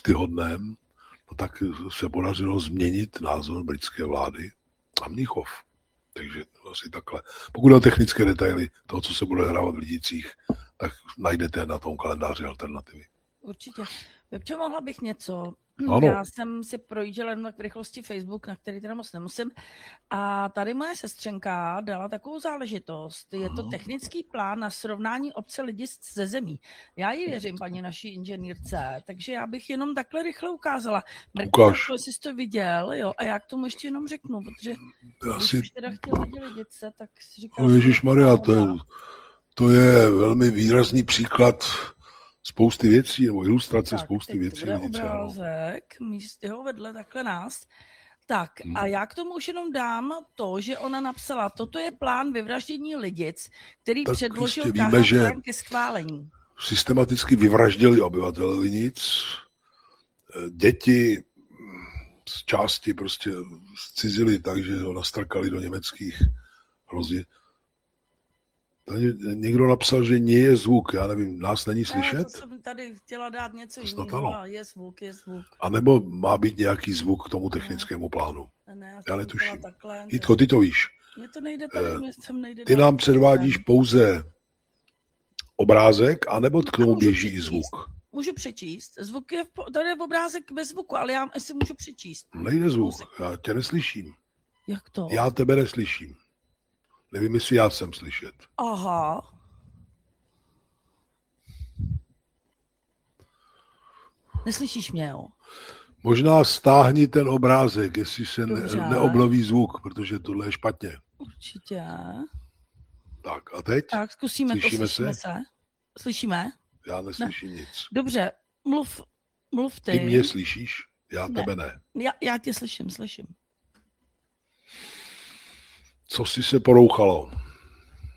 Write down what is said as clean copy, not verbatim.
úctyhodném, no tak se podařilo změnit názor britské vlády a Mnichov. Takže asi takhle. Pokud o technické detaily toho, co se bude hrávat v Lidicích, tak najdete na tom kalendáři alternativy. Určitě. Pepčo, mohla bych něco? Ano. Já jsem si projížděla jenom v rychlosti Facebook, na který teda moc nemusím. A tady moje sestřenka dala takovou záležitost. Je to technický plán na srovnání obce Lidic ze zemí. Já jí věřím, paní naší inženýrce, takže já bych jenom takhle rychle ukázala. Ukáž. Jestli jsi to viděl, jo, a já k tomu ještě jenom řeknu, protože když už teda chtěl vidět Lidice, tak si říkám... Ježišmarja, to je velmi výrazný příklad spousty věcí, nebo ilustrace spousty věcí. Tak, obrázek, místo vedle takhle nás. Tak a já k tomu už jenom dám to, že ona napsala, toto je plán vyvraždění Lidic, který tak předložil KHKM ke schválení. Systematicky vyvraždili obyvatele Linic, děti z části prostě zcizili tak, že ho nastrkali do německých hrozí. Někdo napsal, že nie je zvuk, já nevím, nás není slyšet? Já jsem tady chtěla dát něco jiného, je zvuk. A nebo má být nějaký zvuk k tomu technickému plánu? Ne, já netuším. Jitko, ty to víš. Mně to nejde tady, nejde. Ty nám předvádíš pouze obrázek, anebo k tomu běží i zvuk? Můžu přečíst. Zvuk je, tady je obrázek bez zvuku, ale já si můžu přečíst. Nejde zvuk, já tě neslyším. Jak to? Já tebe neslyším. Nevím, jestli já jsem slyšet. Aha. Neslyšíš mě, jo? Možná stáhni ten obrázek, jestli se neobnoví zvuk, protože tohle je špatně. Určitě. Tak a teď? Tak zkusíme Slyšíme se. Slyšíme? Já neslyším nic. Dobře, mluv ty. Ty mě slyšíš? Já tebe ne. Já tě slyším. Co jsi se porouchalo?